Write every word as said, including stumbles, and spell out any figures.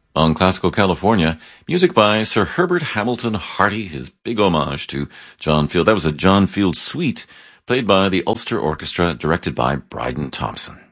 On Classical California, music by Sir Herbert Hamilton Hardy, his big homage to John Field. That was a John Field suite played by the Ulster Orchestra, directed by Bryden Thompson.